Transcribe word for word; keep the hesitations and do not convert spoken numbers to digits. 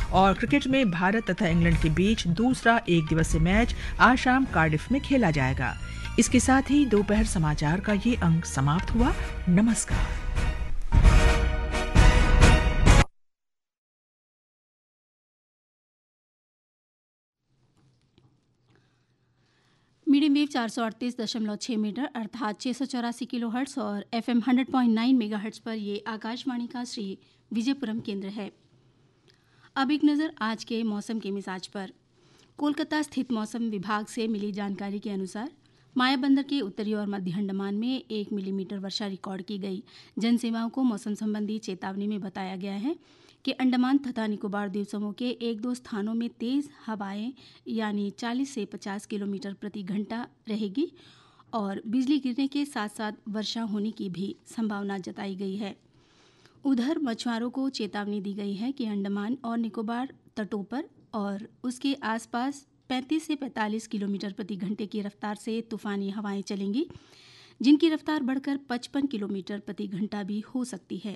और क्रिकेट में भारत तथा इंग्लैंड के बीच दूसरा एक दिवसीय मैच आज शाम कार्डिफ में खेला जाएगा। इसके साथ ही दोपहर समाचार का ये अंक समाप्त हुआ। नमस्कार। मीडियम वेव चार सौ अड़तीस दशमलव छः मीटर अर्थात छः सौ चौरासी किलो हर्ट्स और F am hundred point nine mega hertz पर ये आकाशवाणी का श्री विजयपुरम केंद्र है। अब एक नज़र आज के मौसम के मिजाज पर। कोलकाता स्थित मौसम विभाग से मिली जानकारी के अनुसार मायाबंदर के उत्तरी और मध्य अंडमान में एक मिलीमीटर वर्षा रिकॉर्ड की गई। जनसेवाओं को मौसम संबंधी चेतावनी में बताया गया है कि अंडमान तथा निकोबार द्वीप समूह के एक दो स्थानों में तेज़ हवाएं यानी चालीस से पचास किलोमीटर प्रति घंटा रहेगी और बिजली गिरने के साथ साथ वर्षा होने की भी संभावना जताई गई है। उधर मछुआरों को चेतावनी दी गई है कि अंडमान और निकोबार तटों पर और उसके आसपास पैंतीस से पैंतालीस किलोमीटर प्रति घंटे की रफ्तार से तूफानी हवाएं चलेंगी, जिनकी रफ्तार बढ़कर पचपन किलोमीटर प्रति घंटा भी हो सकती है।